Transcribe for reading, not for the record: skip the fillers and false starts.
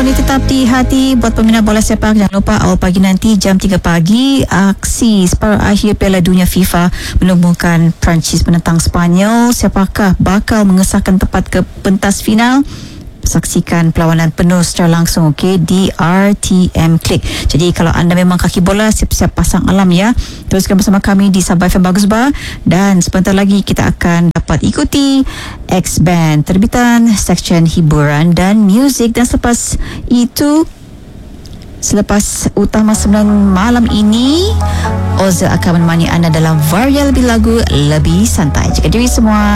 boleh tetap di hati buat peminat bola sepak. Jangan lupa awal pagi nanti jam 3 pagi aksi separuh akhir Piala Dunia FIFA menemukan Perancis menentang Sepanyol. Siapakah bakal mengesahkan tempat ke pentas final? Saksikan perlawanan penuh secara langsung di RTM Click. Jadi kalau anda memang kaki bola, siap-siap pasang alam ya. Teruskan bersama kami di Sabah FM Bagus Bar, dan sebentar lagi kita akan dapat ikuti X-Band terbitan seksyen hiburan dan muzik. Dan selepas itu, selepas utama 9 malam ini, Oza akan menemani anda dalam varian lebih lagu lebih santai. Jaga diri semua.